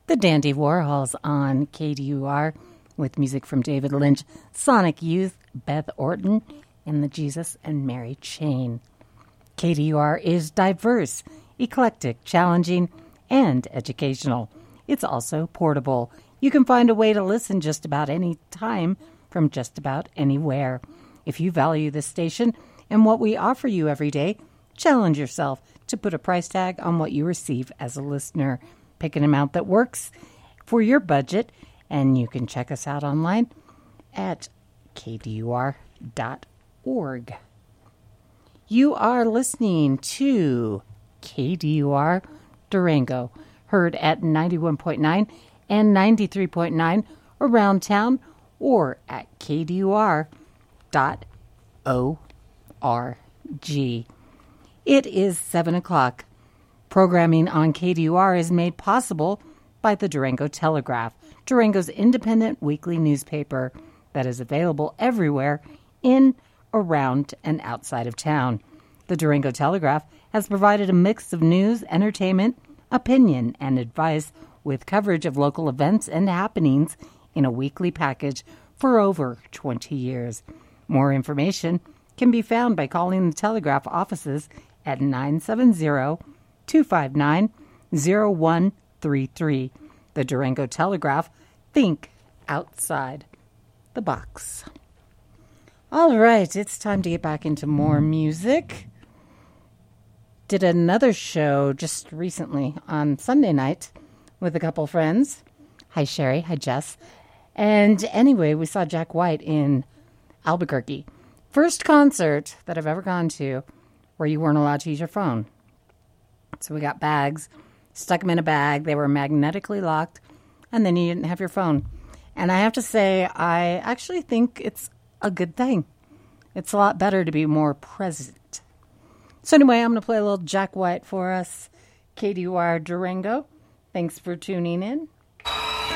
The Dandy Warhols on KDUR with music from David Lynch, Sonic Youth, Beth Orton, and the Jesus and Mary Chain. KDUR is diverse, eclectic, challenging, and educational. It's also portable. You can find a way to listen just about any time from just about anywhere. If you value this station and what we offer you every day, challenge yourself to put a price tag on what you receive as a listener. Pick an amount that works for your budget, and you can check us out online at kdur.org. You are listening to KDUR Durango, heard at 91.9 and 93.9 around town, or at kdur.org. It is 7 o'clock. Programming on KDUR is made possible by the Durango Telegraph, Durango's independent weekly newspaper that is available everywhere in, around, and outside of town. The Durango Telegraph has provided a mix of news, entertainment, opinion, and advice with coverage of local events and happenings in a weekly package for over 20 years. More information can be found by calling the Telegraph offices at 970-259-0133. The Durango Telegraph, think outside the box. All right, it's time to get back into more music. Did another show just recently on Sunday night with a couple friends. Hi, Sherry. Hi, Jess. And anyway, we saw Jack White in Albuquerque. First concert that I've ever gone to where you weren't allowed to use your phone. So we got bags, stuck them in a bag. They were magnetically locked, and then you didn't have your phone. And I have to say, I actually think it's a good thing. It's a lot better to be more present. So anyway, I'm going to play a little Jack White for us. KDUR Durango. Thanks for tuning in.